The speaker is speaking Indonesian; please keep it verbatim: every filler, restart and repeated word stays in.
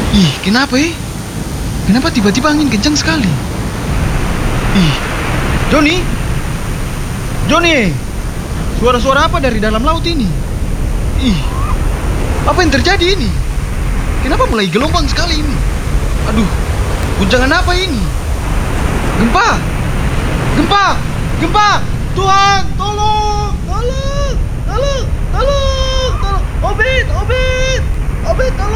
Ih, kenapa eh? Kenapa tiba-tiba angin kencang sekali? Ih, Joni? Joni! Suara-suara apa dari dalam laut ini? Ih, apa yang terjadi ini? Kenapa mulai gelombang sekali ini? Aduh, guncangan apa ini? Gempa! Gempa! Gempa! Tuhan, tolong! Tolong! Tolong! Tolong! Tolong! Obed! Obed! Obed, tolong!